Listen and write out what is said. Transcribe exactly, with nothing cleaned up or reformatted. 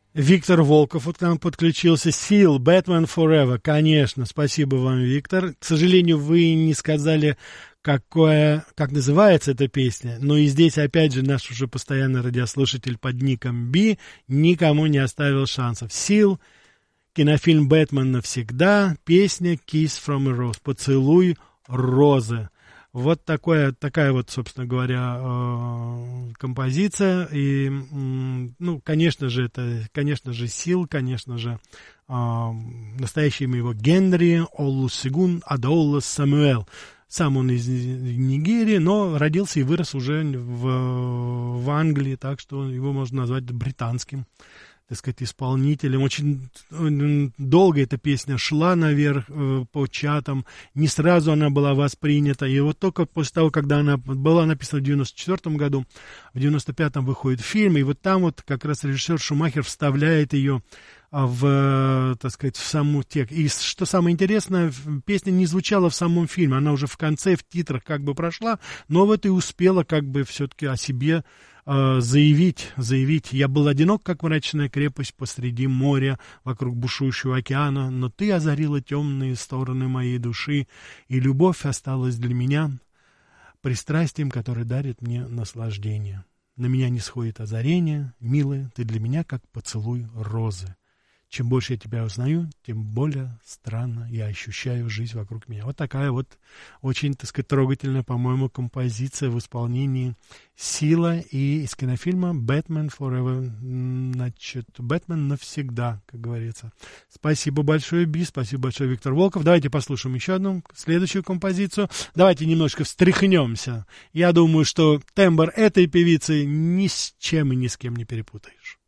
Виктор Волков вот к нам подключился. Seal, Batman Forever. Конечно, спасибо вам, Виктор. К сожалению, вы не сказали, какое, как называется эта песня. Но и здесь, опять же, наш уже постоянный радиослушатель под ником Би никому не оставил шансов. Seal, кинофильм «Бэтмен навсегда», песня «Kiss from a Rose», «Поцелуй розы». Вот такое, такая вот, собственно говоря, э, композиция. И, ну, конечно же, это, конечно же, Сил, конечно же, э, настоящее имя его Генри Олусегун Адаолла Самуэл. Сам он из Нигерии, но родился и вырос уже в, в Англии, так что его можно назвать британским, так сказать, исполнителем. Очень долго эта песня шла наверх э, по чатам, не сразу она была воспринята, и вот только после того, когда она была написана в девяносто четвёртом году, в девяносто пятом выходит фильм, и вот там вот как раз режиссер Шумахер вставляет ее в, так сказать, в саму текст. И что самое интересное, песня не звучала в самом фильме, она уже в конце, в титрах как бы прошла, но вот и успела как бы все-таки о себе заявить, заявить. Я был одинок, как мрачная крепость посреди моря, вокруг бушующего океана, но ты озарила темные стороны моей души, и любовь осталась для меня пристрастием, которое дарит мне наслаждение. На меня не сходит озарение, милая, ты для меня как поцелуй розы. Чем больше я тебя узнаю, тем более странно я ощущаю жизнь вокруг меня. Вот такая вот очень, так сказать, трогательная, по-моему, композиция в исполнении Сила и из кинофильма «Batman Forever». Значит, «Бэтмен навсегда», как говорится. Спасибо большое, Би, спасибо большое, Виктор Волков. Давайте послушаем еще одну, следующую композицию. Давайте немножко встряхнемся. Я думаю, что тембр этой певицы ни с чем и ни с кем не перепутаешь.